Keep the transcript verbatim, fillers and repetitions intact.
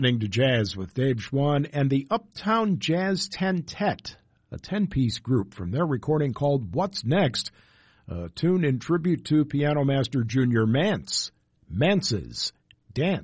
Listening to Jazz with Dave Schwann and the Uptown Jazz Tentet, a ten-piece group from their recording called What's Next, a tune in tribute to piano master Junior Mance, Mance's Dance.